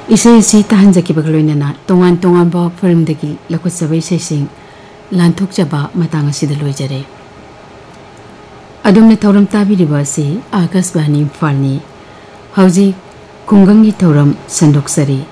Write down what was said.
इसे ताहनजकीबग लोइनना तोंगान तोंगानबा फिल्मदगी लखुत्सब इसेसिंग लांथोकजबा मतंग असिदा लोइजरे अदुमने थौरम ताबिरिबा असि आकाशवाणी इम्फालनि हौजिक खुंगंगी थौरम संदोकसरी।